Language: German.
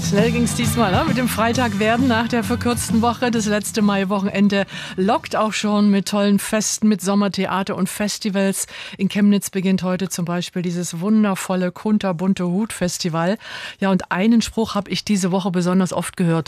Schnell ging es diesmal mit dem Freitag werden nach der verkürzten Woche. Das letzte Maiwochenende lockt auch schon mit tollen Festen, mit Sommertheater und Festivals. In Chemnitz beginnt heute zum Beispiel dieses wundervolle Kunterbunte Hut-Festival. Ja, und einen Spruch habe ich diese Woche besonders oft gehört.